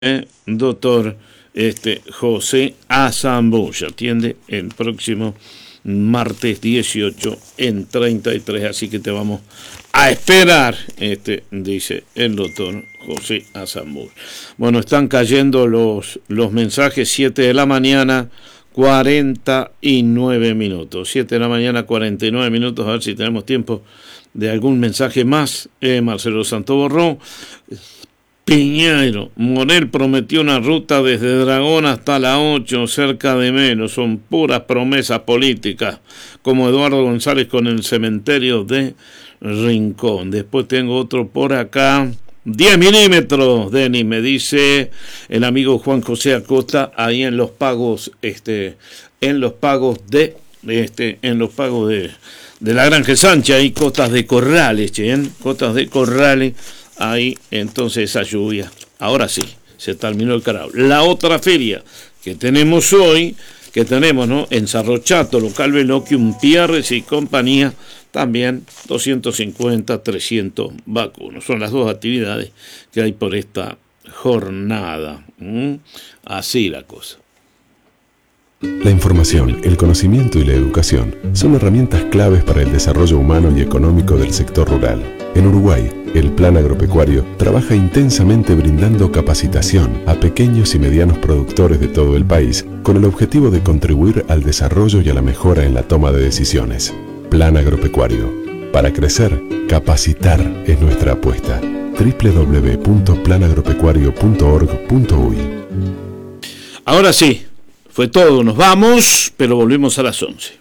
doctor José Azambulla. Atiende el próximo martes 18 en 33, así que te vamos a esperar, dice el doctor José Azambulla. Bueno, están cayendo los mensajes. 7 de la mañana, 49 minutos. 7 de la mañana, 49 minutos. A ver si tenemos tiempo de algún mensaje más. Marcelo Santoborró. Piñeiro, Morel prometió una ruta desde Dragón hasta la 8, cerca de Melo. Son puras promesas políticas, como Eduardo González con el cementerio de Rincón. Después tengo otro por acá. 10 milímetros, Denis, me dice el amigo Juan José Acosta, ahí en los pagos, en los pagos de la Granja Sánchez, ahí Cotas de Corrales, Cotas de Corrales. Ahí entonces esa lluvia. Ahora sí, se terminó el carao. La otra feria que tenemos hoy, ¿no? En Sarrochato, local Veloquium, Pierres y compañía, también 250, 300 vacunos. Son las dos actividades que hay por esta jornada. Así la cosa. La información, el conocimiento y la educación son herramientas claves para el desarrollo humano y económico del sector rural. En Uruguay, el Plan Agropecuario trabaja intensamente brindando capacitación a pequeños y medianos productores de todo el país con el objetivo de contribuir al desarrollo y a la mejora en la toma de decisiones. Plan Agropecuario. Para crecer, capacitar es nuestra apuesta. www.planagropecuario.org.uy. Ahora sí. Fue todo, nos vamos, pero volvemos a las 11.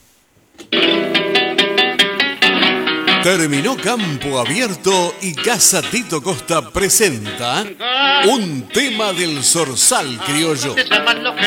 Terminó Campo Abierto y Casa Tito Costa presenta un tema del Zorzal criollo.